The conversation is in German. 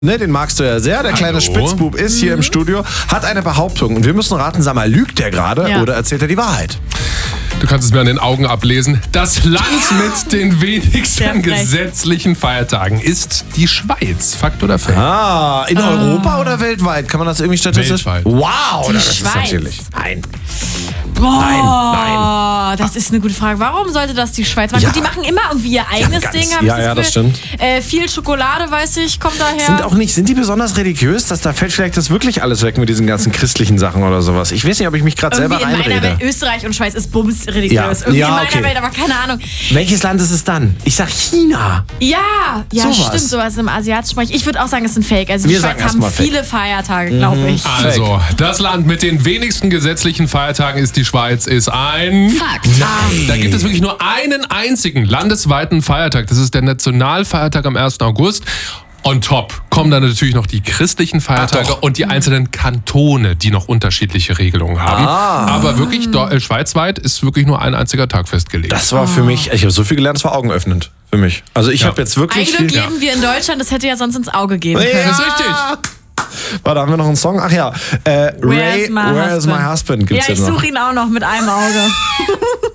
Ne, den magst du ja sehr. Der kleine Spitzbub ist hier im Studio, hat eine Behauptung. Und wir müssen raten, sag mal, lügt der gerade oder erzählt er die Wahrheit? Du kannst es mir an den Augen ablesen. Das Land mit den wenigsten gesetzlichen Feiertagen ist die Schweiz. Fakt oder Fake? In Europa oder weltweit? Kann man das irgendwie statistisch? Weltweit. Wow, Die das Schweiz. ist natürlich... Nein. Boah, das ist eine gute Frage. Warum sollte das die Schweiz machen? Ja. Die machen immer irgendwie ihr eigenes Ding. Das stimmt. Viel Schokolade, weiß ich, kommt daher. Sind die besonders religiös? Da fällt vielleicht das wirklich alles weg mit diesen ganzen christlichen Sachen oder sowas. Ich weiß nicht, ob ich mich gerade selber in meiner reinrede. Welt, Österreich und Schweiz ist bums religiös. Ja. Irgendwie Ja, in meiner okay. Welt, aber keine Ahnung. Welches Land ist es dann? Ich sag China. Ja, Sowas. stimmt, sowas im asiatischen Bereich. Ich würde auch sagen, es ist ein Fake. Also die Wir Schweiz sagen erst haben mal Fake. viele Feiertage, glaube ich. Also, das Land mit den wenigsten gesetzlichen Feiertagen ist die Schweiz, ist ein... Fakt. Nein. Da gibt es wirklich nur einen einzigen landesweiten Feiertag. Das ist der Nationalfeiertag am 1. August. On top kommen dann natürlich noch die christlichen Feiertage und die einzelnen Kantone, die noch unterschiedliche Regelungen haben. Aber wirklich, schweizweit ist wirklich nur ein einziger Tag festgelegt. Das war für mich, ich habe so viel gelernt, das war augenöffnend für mich. Also ich habe jetzt wirklich Ein Glück viel... leben wir in Deutschland, das hätte ja sonst ins Auge gehen können. Das ist richtig. Warte, haben wir noch einen Song? Ach ja, Ray, Where's My Husband gibt's Ja, ich jetzt noch. suche ihn auch noch mit einem Auge.